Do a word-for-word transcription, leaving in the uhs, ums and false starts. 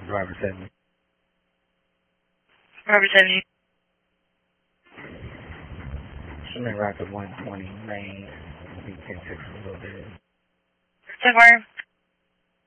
Driver seventy. Driver seventy. Should have route to one twenty main. Be ten six a little bit. Ten four.